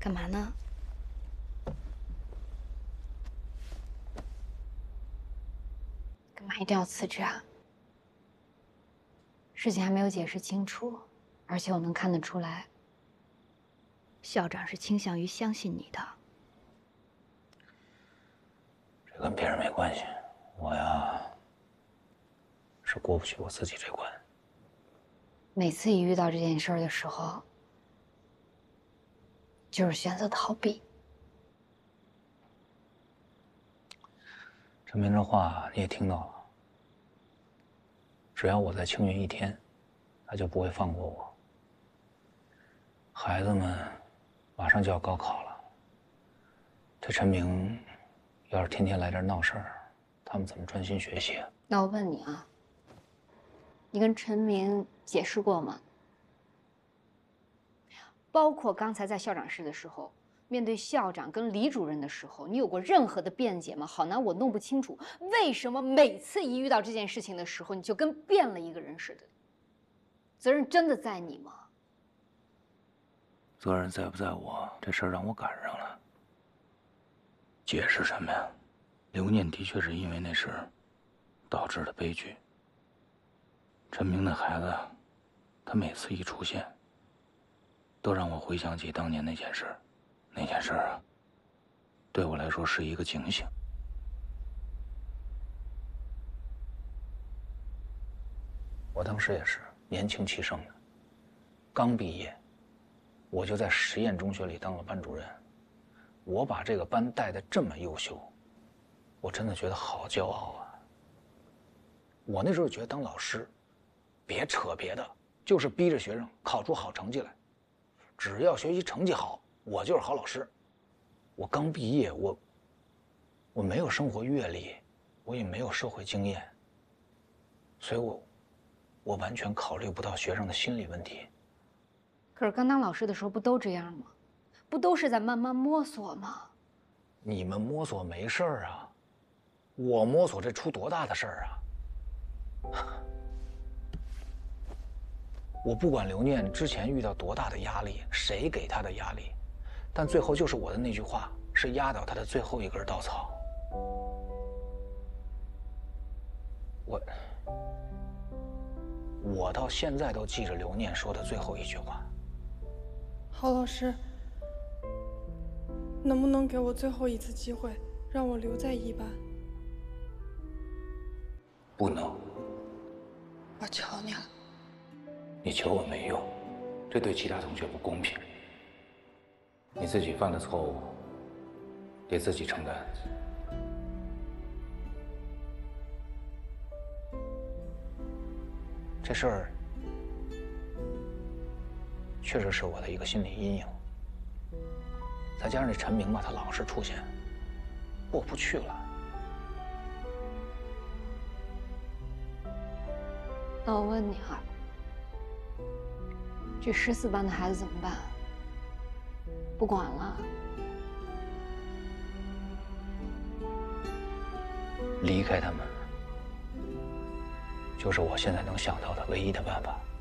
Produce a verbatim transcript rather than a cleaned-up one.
干嘛呢？干嘛一定要辞职啊？事情还没有解释清楚，而且我能看得出来，校长是倾向于相信你的。 这跟别人没关系，我呀是过不去我自己这关。 每次一遇到这件事儿的时候，就是选择逃避。 陈明这话你也听到了，只要我在青云一天，他就不会放过我。孩子们马上就要高考了，这陈明要是天天来这儿闹事儿，他们怎么专心学习啊？ 那我问你啊，你跟陈明解释过吗？包括刚才在校长室的时候，面对校长跟李主任的时候，你有过任何的辩解吗？好难我弄不清楚，为什么每次一遇到这件事情的时候，你就跟变了一个人似的？责任真的在你吗？ 责任在不在我？这事儿让我赶上了。解释什么呀？刘念的确是因为那事导致的悲剧。陈明那孩子，他每次一出现，都让我回想起当年那件事。那件事啊，对我来说是一个警醒。我当时也是年轻气盛的，刚毕业，我就在实验中学里当了班主任。我把这个班带得这么优秀，我真的觉得好骄傲啊！我那时候觉得当老师，别扯别的，就是逼着学生考出好成绩来，只要学习成绩好，我就是好老师。我刚毕业，我我没有生活阅历，我也没有社会经验，所以我我完全考虑不到学生的心理问题。 可是刚当老师的时候不都这样吗？不都是在慢慢摸索吗？ 你们摸索没事儿啊，我摸索这出多大的事儿啊！我不管刘念之前遇到多大的压力，谁给他的压力，但最后就是我的那句话，是压倒他的最后一根稻草。我我到现在都记着刘念说的最后一句话。 郝老师，能不能给我最后一次机会，让我留在一班？ 不能。 我求你了。 你求我没用，这对其他同学不公平。你自己犯的错误，得自己承担。这事儿确实是我的一个心理阴影，再加上这陈明吧，他老是出现，过不去了。 那我问你啊，这十四班的孩子怎么办？不管了？ 离开他们，就是我现在能想到的唯一的办法。